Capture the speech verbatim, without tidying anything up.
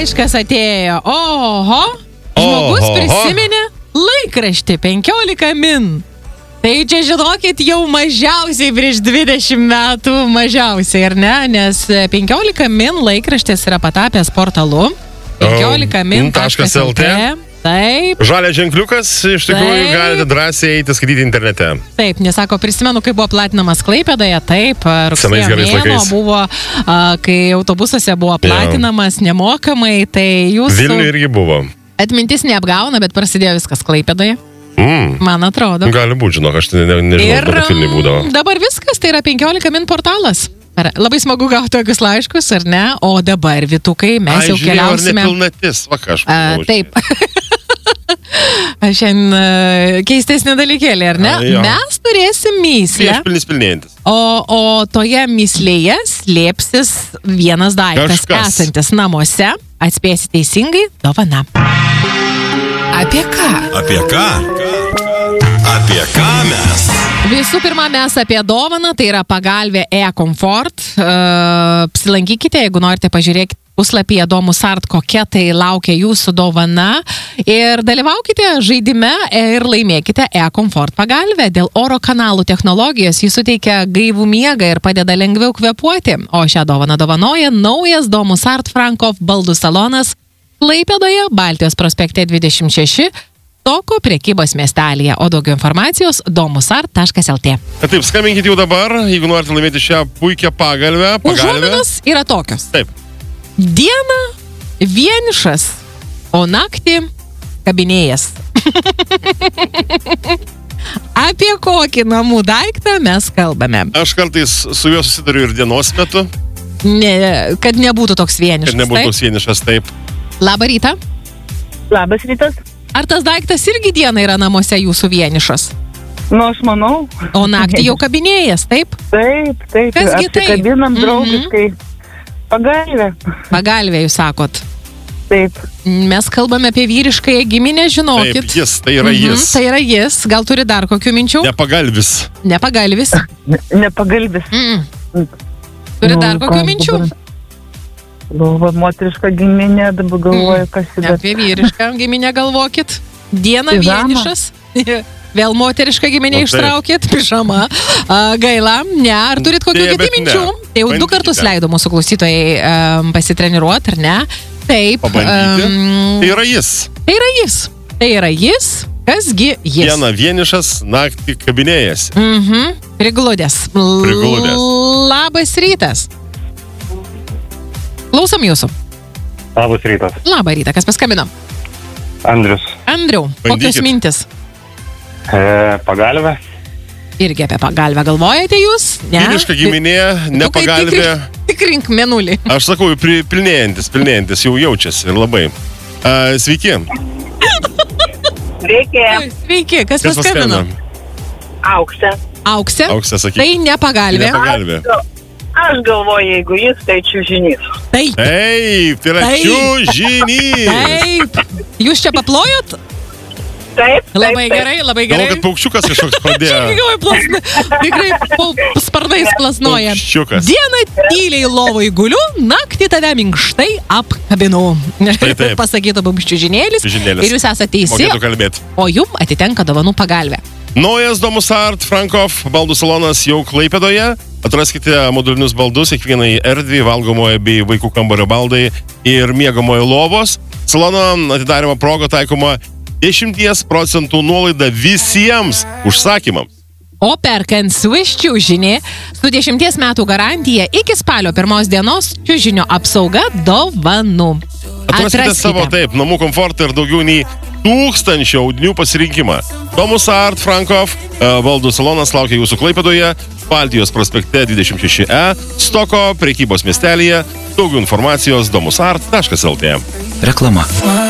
laiškas atėjo. Oho, žmogus Oho. prisiminė laikraštį penkiolika min. Tai čia, žinokit, jau mažiausiai prieš dvidešimt metų, mažiausiai, ar ne? Nes penkiolika min laikraštis yra patapęs portalu. penkiolika min taškas el te. Taip. Žalia ženkliukas, iš tikrųjų, Taip. galite drąsiai eiti skaityti internete. Taip, nesako, prisimenu, kai buvo platinamas Klaipėdoje, taip, rugsėjo Senais gerais mėnuo laikais. buvo, a, kai autobusuose buvo platinamas nemokamai, tai jūsų Vilniuje irgi buvo. atmintis neapgauna, bet prasidėjo viskas Klaipėdoje, Mm. man atrodo. Gali būti, žinok, aš ne, ne, nežinau, Ir kad Vilniuje būdavo. mm, dabar viskas, tai yra penkiolika min portalas. Ar, labai smagu gauti tokius laiškus, ar ne? O dabar, Vytukai, mes Ai, jau žiūrėjau, keliausime. ar nepilnatis, va ką aš A, manau. taip. Šiandien uh, keistesnė dalykėlė, ar ne? A, jo. Mes turėsim myslę, Prieš pilnis pilnėjantis. o, o toje myslėje slėpsis vienas daiktas Kažkas. esantis namuose. Atspėsi teisingai, dovana. Apie ką? Apie ką? Apie ką mes? Visų pirma, mes apie dovaną, tai yra pagalvė e-comfort. Uh, apsilankykite, jeigu norite, pažiūrėkite puslapyje Domus Art, kokia tai laukia jūsų dovana. Ir dalyvaukite žaidime ir laimėkite e-comfort pagalvę. Dėl oro kanalų technologijos jis suteikia gaivų miegą ir padeda lengviau kvėpuoti. O šią dovaną dovanoja naujas Domus Art Frankov baldų salonas Klaipėdoje, Baltijos prospekte dvidešimt šeši, Stoko prekybos miestelėje. O daugiau informacijos domusart taškas el te. Taip, skambinkite jau dabar, jeigu norite laimėti šią puikią pagalvę. pagalvę. Užuominos yra tokios. Taip. Dieną vienišas, o naktį kabinėjas. Apie kokį namų daiktą mes kalbame? Aš kartais su juo susiduriu ir dienos metu, Ne, kad nebūtų toks vienišas. kad nebūtų taip? toks vienišas, taip. Labą rytą. Labas rytas. Ar tas daiktas irgi dieną yra namuose jūsų vienišas? Nu, aš manau. O naktį jau kabinėjas, taip? Taip, taip. Kasgi tai? Apsikabinam Mhm. draugiškai. Pagalvę. Pagalvė, jūs sakot. Taip. Mes kalbame apie vyriškąją giminę, žinokit. Taip, jis, tai yra Mhm, jis. tai yra jis. Gal turi dar kokių minčių? Nepagalvis. Nepagalvis. Ne- Nepagalvis. Mm. Turi Nu, dar kokių ką minčių? dabar? Galva, moteriška giminė, dabar galvoju, kas yra. Apie vyrišką giminę galvokit. Dieną Pižama. vienišas. Vėl moterišką giminę O taip. ištraukėt. Pižama. A, gaila. Ne, ar turit kokių Deja, kitų bet ne. minčių? Tai jau du Bandykite. kartus leido mūsų klausytojai um, pasitreniruoti, ar ne? Taip. Pabandyti. em, Tai yra jis. tai yra jis. Tai yra jis. Kasgi jis? Dieną vienišas, naktį kabinėjasi. Mhm. Prigludęs. Prigludęs. L- Labas rytas. Klausom jūsų. Labas rytas, Labą rytą. Kas paskambino? Andrius. Andriau, kokios Bandykit. mintis? E, pagalvę. Irgi apie pagalbę galvojate jūs? Ne? Vyriška giminė, Tu kai nepagalvė. Tikrink, tikrink menulį. Aš sakau, pri- pilnėjantis, pilnėjantis, jau jaučiasi ir labai. Uh, sveiki. Sveiki. Sveiki, kas Kas paskambino? paskambino? Auksė. Auksė. Auksė, sakyk. Tai ne pagalbė. Nepagalvė. Aš galvoju, jeigu jis, tai čiužinys. Taip. Taip, tai yra Taip. čiužinys. Taip. Jūs čia paplojot? Taip. Labai gerai, labai Galvoju, gerai. kad paukščiukas kažkoks Čia pradėjo. galvoju, plasna. Tikrai po sparnais plasnoja. Paukščiukas. Dieną tyliai lovoj guliu, naktį tave minkštai apkabinu. Štai taip. Pasakytų mums čiužinėlis. Čiužinėlis. Ir jūs esate teisi, Mokėtų kalbėti. o jum atitenka dovanų pagalvė. Naujas Domus Art Frankov baldų salonas jau Klaipėdoje. Atraskite modulinius baldus kiekvienai erdvį, valgomoje bei vaikų kambario baldai ir miegamojo lovos. Salono atidarimo proga taikoma dešimties procentų nuolaida visiems užsakymams. O perkant Swish čiužinį su dešimties metų garantija iki spalio pirmos dienos čiužinio apsauga dovanų. Atrasite savo taip, namų komfortą ir daugiau nei tūkstančio audinių pasirinkimą. Domus Art Frankov e, baldų salonas laukia jūsų Klaipėdoje, Baltijos prospekte dvidešimt šeši e, Stoko prekybos miestelėje. Daugiau informacijos domusart taškas el te. Reklama.